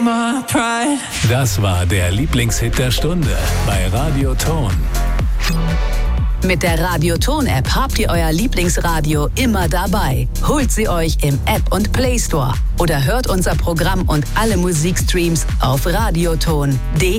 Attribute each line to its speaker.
Speaker 1: my pride.
Speaker 2: Das war der Lieblingshit der Stunde bei Radio Ton.
Speaker 3: Mit der Radio Ton App habt ihr euer Lieblingsradio immer dabei. Holt sie euch im App und Play Store oder hört unser Programm und alle Musikstreams auf radioton.de.